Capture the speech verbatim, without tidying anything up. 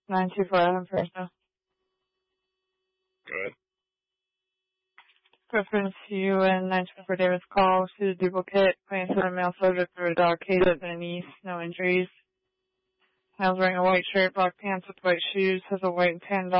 nine two four Adam Fresno. Go ahead. Reference to you and nine two four David's call to the duplicate. Claims that a male subject of a dog cage at the knees, no injuries. Male's wearing a white shirt, black pants with white shoes, has a white and tan dog.